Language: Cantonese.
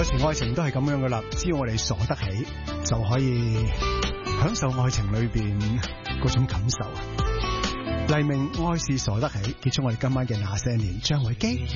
時愛情都係咁樣噶啦，只要我哋傻得起，就可以享受愛情裏邊嗰種感受。黎明愛是傻得起，結束我哋今晚嘅那些年，張偉基。